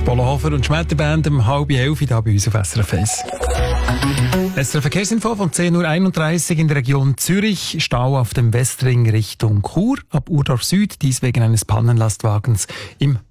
Polohofer und Schmetterband um 10:30 hier bei uns auf SRF 1. SRF Verkehrsinfo von 10:31 Uhr in der Region Zürich. Stau auf dem Westring Richtung Chur ab Urdorf Süd, dies wegen eines Pannenlastwagens im